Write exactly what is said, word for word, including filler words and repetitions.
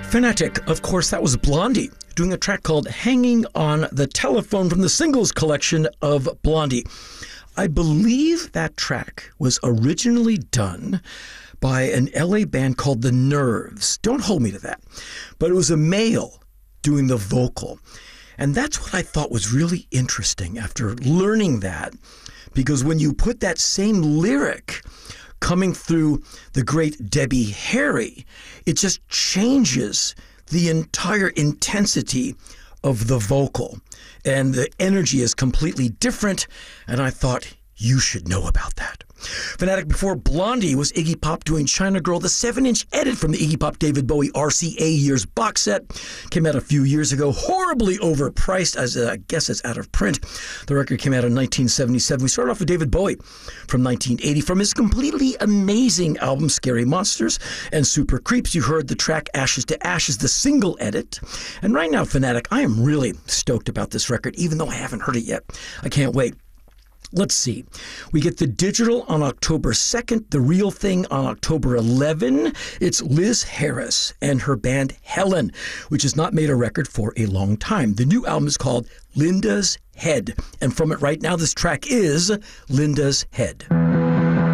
Fanatic, of course, that was Blondie, doing a track called Hanging on the Telephone from the singles collection of Blondie. I believe that track was originally done by an L A band called The Nerves. Don't hold me to that. But it was a male doing the vocal. And that's what I thought was really interesting after learning that. Because when you put that same lyric coming through the great Debbie Harry, it just changes the entire intensity of the vocal. And the energy is completely different, and I thought you should know about that. Fanatic before Blondie was Iggy Pop doing China Girl, the seven-inch edit from the Iggy Pop David Bowie R C A Years box set. Came out a few years ago, horribly overpriced, as uh, I guess it's out of print. The record came out in nineteen seventy-seven. We started off with David Bowie from nineteen eighty. From his completely amazing album Scary Monsters and Super Creeps, you heard the track Ashes to Ashes, the single edit. And right now, Fanatic, I am really stoked about this record, even though I haven't heard it yet. I can't wait. Let's see. We get the digital on October second, the real thing on October eleventh. It's Liz Harris and her band Helen, which has not made a record for a long time. The new album is called Linda's Head. And from it right now, this track is Linda's Head.